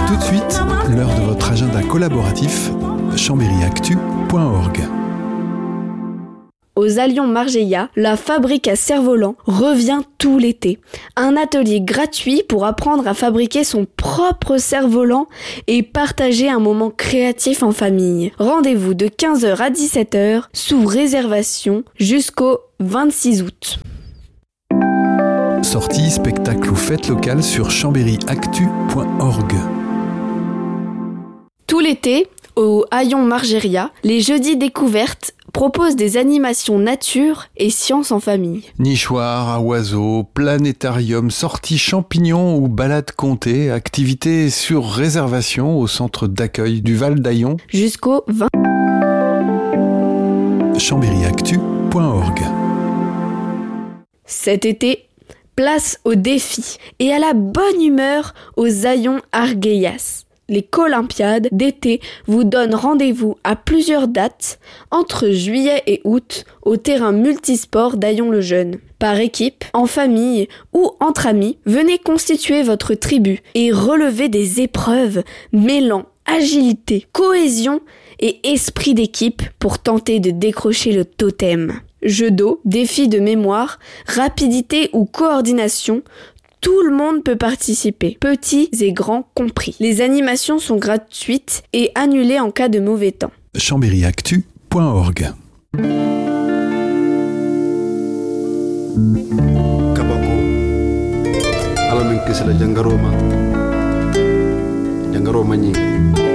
Tout de suite, l'heure de votre agenda collaboratif, chambéryactu.org. Aux Allions Margeia, la fabrique à cerf-volant revient tout l'été. Un atelier gratuit pour apprendre à fabriquer son propre cerf-volant et partager un moment créatif en famille. Rendez-vous de 15h à 17h sous réservation jusqu'au 26 août. Sorties, spectacles ou fêtes locales sur chambéryactu.org. Tout l'été, au Hayon Margeria, les jeudis découvertes proposent des animations nature et sciences en famille. Nichoirs à oiseaux, planétarium, sorties champignons ou balades comptées, activités sur réservation au centre d'accueil du Val d'Hayon. Jusqu'au 20. chambéryactu.org. Cet été, place au défi et à la bonne humeur aux Hayon Argeias. Les Colympiades d'été vous donnent rendez-vous à plusieurs dates entre juillet et août au terrain multisport d'Hayon-le-Jeune. Par équipe, en famille ou entre amis, venez constituer votre tribu et relever des épreuves mêlant agilité, cohésion et esprit d'équipe pour tenter de décrocher le totem. Jeux d'eau, défis de mémoire, rapidité ou coordination, tout le monde peut participer, petits et grands compris. Les animations sont gratuites et annulées en cas de mauvais temps. chambéryactu.org. Kabako ala min kisila jangaroma jangaroma ni